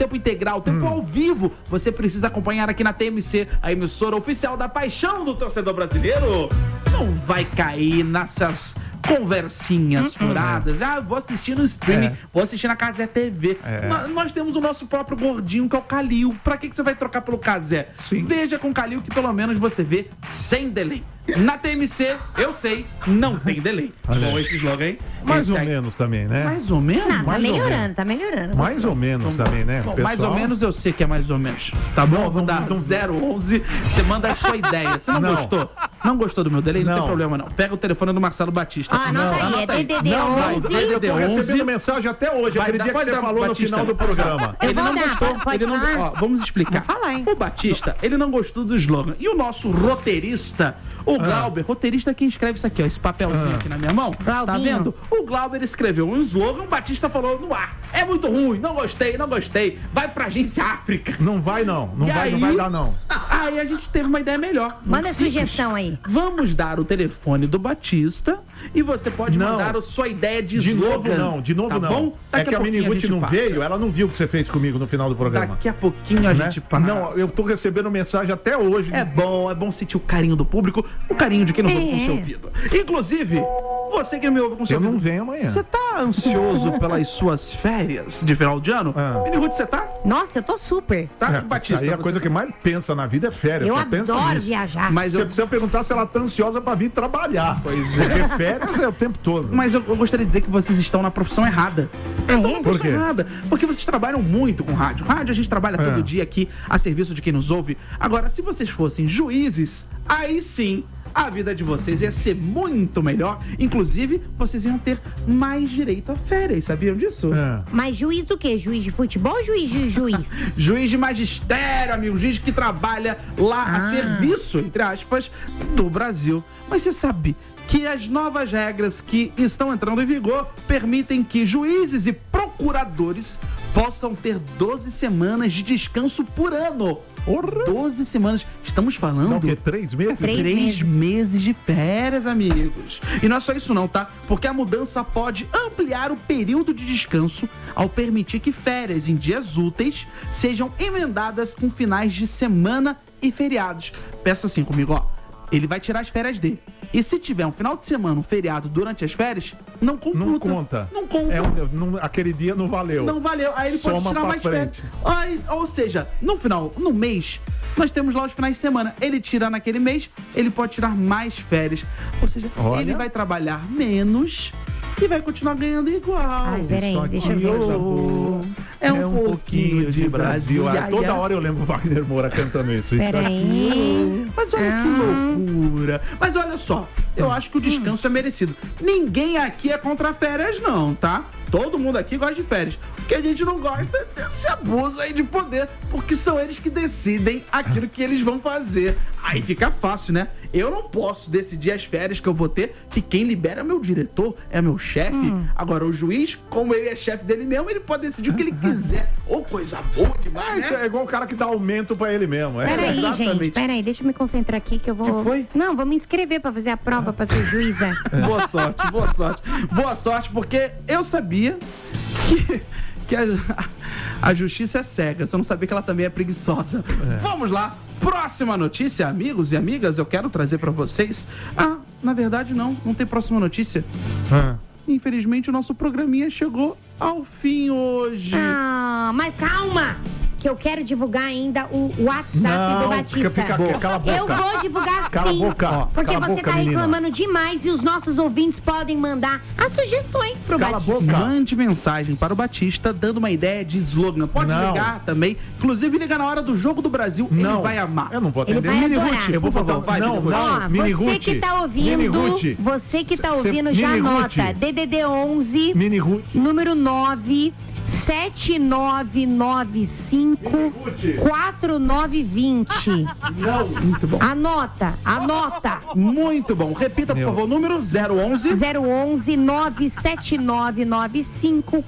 tempo integral, tempo ao vivo, você precisa acompanhar aqui na TMC, a emissora oficial da paixão do torcedor brasileiro. Não vai cair nessas conversinhas furadas. Vou assistir no streaming, vou assistir na Cazé TV. Nós temos o nosso próprio gordinho, que é o Calil. Pra que você vai trocar pelo Cazé? Sim. Veja com o Calil que pelo menos você vê sem delay. Na TMC, eu sei, não tem delay. Bom, esse slogan aí. Mais ou menos também, né? Mais ou menos? Tá melhorando, tá melhorando. Mais ou menos também, né? Bom, mais ou menos eu sei que é mais ou menos. Tá bom? Vou dar 011. Você manda a sua ideia. Você não gostou? Não gostou do meu delay? Não tem problema, não. Pega o telefone do Marcelo Batista. Anota aí, é DDD 11. Eu tô recebendo mensagem até hoje, aquele dia que você falou no final do programa. Ele não gostou. Vamos explicar. Falar, o Batista, ele não gostou do slogan. E o nosso roteirista, o Glauber, roteirista que escreve isso aqui, ó, esse papelzinho aqui na minha mão. Tá vendo? O Glauber escreveu um slogan, o Batista falou no ar. É muito ruim, não gostei. Vai pra Agência África. Não vai não vai dar não. Aí a gente teve uma ideia melhor. Manda a sugestão aí. Vamos dar o telefone do Batista e você pode mandar a sua ideia de slogan. De novo não. Bom? É que a Miniguti não veio, ela não viu o que você fez comigo no final do programa. Daqui a pouquinho a gente passa. Não, eu tô recebendo mensagem até hoje. É bom sentir o carinho do público, o carinho de quem nos ouve com o seu ouvido. Inclusive, você que me ouve com o seu ouvido. Eu não venho amanhã. Você tá ansioso pelas suas férias de final de ano? Miniguti, você tá? Nossa, eu tô super. Tá, Batista? Aí a coisa que mais pensa na vida é férias. Eu adoro viajar. Mas você precisa perguntar se ela tá ansiosa pra vir trabalhar. Pois é. Porque férias é o tempo todo. Mas eu gostaria de dizer que vocês estão na profissão errada. Por quê? Porque vocês trabalham muito com rádio. Rádio a gente trabalha todo dia aqui a serviço de quem nos ouve. Agora, se vocês fossem juízes, aí sim a vida de vocês ia ser muito melhor. Inclusive, vocês iam ter mais direito a férias. Sabiam disso? Mas juiz do quê? Juiz de futebol ou juiz de juiz? Juiz de magistério, amigo. Juiz que trabalha lá a serviço, entre aspas, do Brasil. Mas você sabe que as novas regras que estão entrando em vigor permitem que juízes e procuradores possam ter 12 semanas de descanso por ano. 12 semanas. Estamos falando... Não, o quê? 3 meses? 3 meses de férias, amigos. E não é só isso não, tá? Porque a mudança pode ampliar o período de descanso ao permitir que férias em dias úteis sejam emendadas com finais de semana e feriados. Pensa assim comigo, ó. Ele vai tirar as férias dele. E se tiver um final de semana, um feriado durante as férias, não computa. Não conta. Aquele dia não valeu. Não valeu. Aí ele pode tirar mais férias. Ou seja, no mês, nós temos lá os finais de semana. Ele tira naquele mês, ele pode tirar mais férias. Ou seja, ele vai trabalhar menos e vai continuar ganhando igual. Ai, peraí, deixa eu ver. É um pouquinho de Brasil. Toda hora eu lembro o Wagner Moura cantando isso. Peraí. Mas olha que loucura. Mas olha só, eu acho que o descanso é merecido. Ninguém aqui é contra férias não, tá? Todo mundo aqui gosta de férias. O que a gente não gosta é desse abuso aí de poder, porque são eles que decidem aquilo que eles vão fazer. Aí fica fácil, né? Eu não posso decidir as férias que eu vou ter, que quem libera é meu diretor, é meu chefe. Agora, o juiz, como ele é chefe dele mesmo, ele pode decidir o que ele quiser. Ou coisa boa demais, né? Isso é igual o cara que dá aumento pra ele mesmo. Peraí, gente, peraí, deixa eu me concentrar aqui que eu vou... Que foi? Não, vou me inscrever pra fazer a prova pra ser juíza. Boa sorte, boa sorte. Boa sorte, porque eu sabia que a justiça é cega. Eu só não sabia que ela também é preguiçosa. Vamos lá. Próxima notícia, amigos e amigas, eu quero trazer pra vocês. Na verdade não tem próxima notícia. Infelizmente o nosso programinha chegou ao fim hoje. Mas calma! Que eu quero divulgar ainda o WhatsApp do Batista. Cala a boca. Eu vou divulgar Cala sim. a boca. Porque Cala a você boca, tá reclamando menina. demais e os nossos ouvintes podem mandar as sugestões pro Cala Batista. a boca. Mande mensagem para o Batista dando uma ideia de slogan. Pode ligar também. Inclusive, liga na hora do Jogo do Brasil. Ele vai amar. Eu não vou atender. Ele vai adorar. Eu vou botar o Você que tá ouvindo, já anota. DDD 11, número 9... 7995 4920. Muito bom. Anota. Muito bom. Repita, por favor, o número 011 97995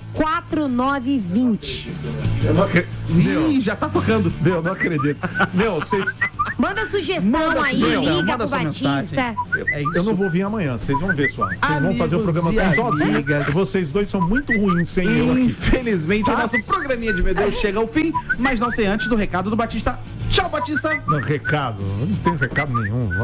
4920. Ih, já tá tocando. Não acredito. Vocês... Manda sugestão aí, liga pro Batista. Eu não vou vir amanhã, vocês vão ver só. Vocês vão fazer o programa sozinhos. Vocês dois são muito ruins sem eu aqui. Infelizmente, o nosso programinha de Meu Deus chega ao fim, mas não sei antes do recado do Batista. Tchau, Batista! Não, recado? Não tem recado nenhum.